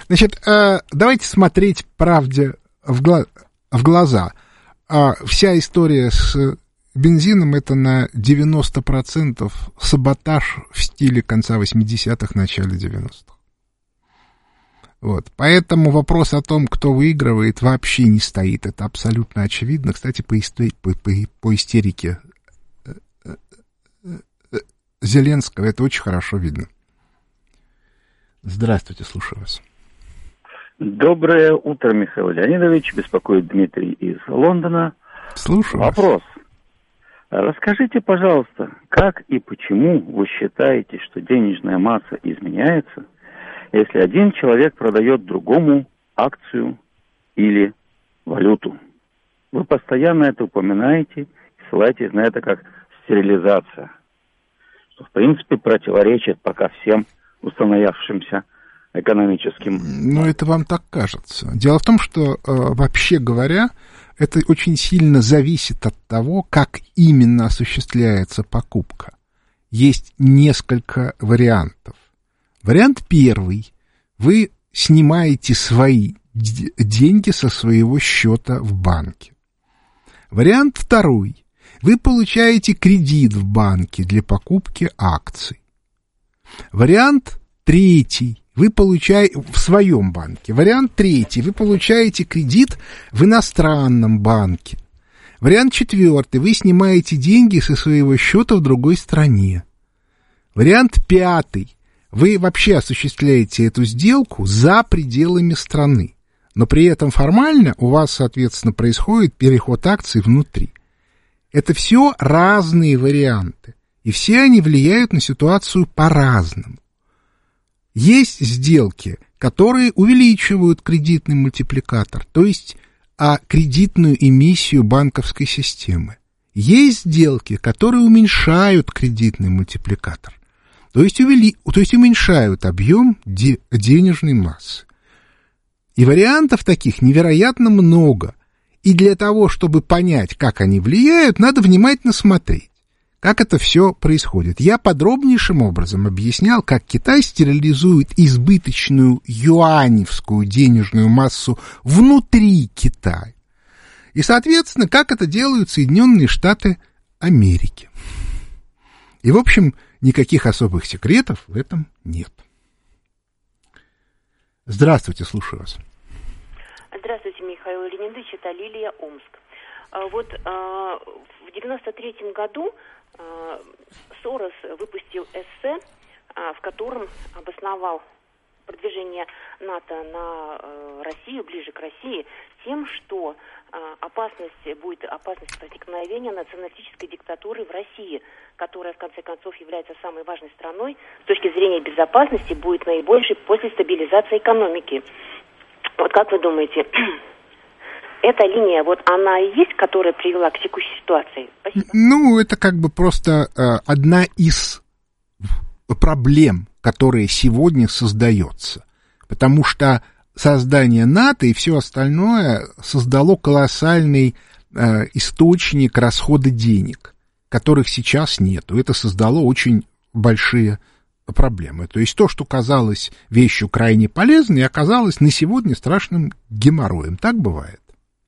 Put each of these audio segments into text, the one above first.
Значит, давайте смотреть правде в глаза. Вся история с бензином — это на 90% саботаж в стиле конца 80-х, начала 90-х. Вот. Поэтому вопрос о том, кто выигрывает, вообще не стоит. Это абсолютно очевидно. Кстати, по истерике Зеленского это очень хорошо видно. Здравствуйте, слушаю вас. Доброе утро, Михаил Леонидович. Беспокоит Дмитрий из Лондона. Слушаю Вопрос. Расскажите, пожалуйста, как и почему вы считаете, что денежная масса изменяется, если один человек продает другому акцию или валюту? Вы постоянно это упоминаете и ссылаетесь на это как стерилизация, что, в принципе, противоречит пока всем устоявшимся экономическим. Ну, это вам так кажется. Дело в том, что, вообще говоря, это очень сильно зависит от того, как именно осуществляется покупка. Есть несколько вариантов. Вариант первый. Вы снимаете свои деньги со своего счета в банке. Вариант второй. Вы получаете кредит в банке для покупки акций. Вариант третий. Вы получаете в своем банке. Вариант третий. Вы получаете кредит в иностранном банке. Вариант четвертый. Вы снимаете деньги со своего счета в другой стране. Вариант пятый. Вы вообще осуществляете эту сделку за пределами страны. Но при этом формально у вас, соответственно, происходит переход акций внутри. Это все разные варианты. И все они влияют на ситуацию по-разному. Есть сделки, которые увеличивают кредитный мультипликатор, то есть кредитную эмиссию банковской системы. Есть сделки, которые уменьшают кредитный мультипликатор, то есть уменьшают объем денежной массы. И вариантов таких невероятно много. И для того, чтобы понять, как они влияют, надо внимательно смотреть, как это все происходит. Я подробнейшим образом объяснял, как Китай стерилизует избыточную юаневскую денежную массу внутри Китая. И, соответственно, как это делают Соединенные Штаты Америки. И, в общем, никаких особых секретов в этом нет. Здравствуйте, слушаю вас. Здравствуйте, Михаил Леонидович, это Лилия, Омск. Вот в 93-м году Сорос выпустил эссе, в котором обосновал продвижение НАТО на Россию, ближе к России, тем, что будет опасность возникновения националистической диктатуры в России, которая, в конце концов, является самой важной страной с точки зрения безопасности, будет наибольшей после стабилизации экономики. Вот как вы думаете, эта линия, вот она и есть, которая привела к текущей ситуации? Спасибо. Ну, это как бы просто одна из проблем, которая сегодня создается. Потому что создание НАТО и все остальное создало колоссальный источник расхода денег, которых сейчас нету. Это создало очень большие проблемы. То есть то, что казалось вещью крайне полезной, оказалось на сегодня страшным геморроем. Так бывает.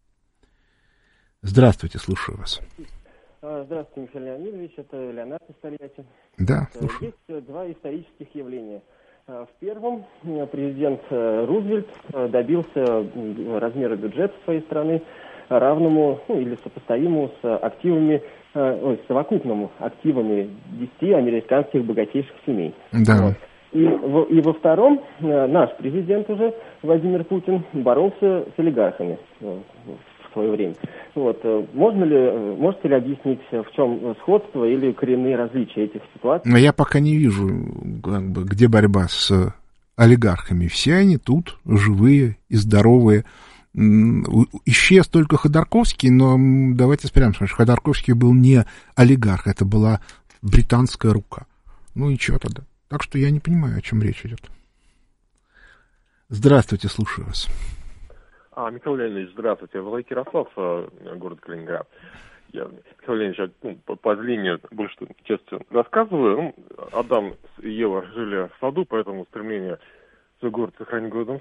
Здравствуйте, слушаю вас. Здравствуйте, Михаил Леонидович, это Леонард из Тольятти. Да, слушаю. Есть два исторических явления. В первом президент Рузвельт добился размера бюджета своей страны равному или сопоставимому с активами, совокупному активами 10 американских богатейших семей. Да. Вот. И во втором наш президент уже, Владимир Путин, боролся с олигархами в свое время. Вот. Можете ли объяснить, в чем сходство или коренные различия этих ситуаций? Но я пока не вижу, где борьба с олигархами. Все они тут живые и здоровые. Исчез только Ходорковский, но давайте прямо скажем, Ходорковский был не олигарх, это была британская рука. Ну и что тогда? Так что я не понимаю, о чем речь идет. Здравствуйте, слушаю вас. Михаил Леонидович, здравствуйте. Владимир Ярослав, город Калининград. Я, Михаил Леонидович, по длине больше часто рассказываю. Адам и Ева жили в саду, поэтому стремление свой город сохранить городом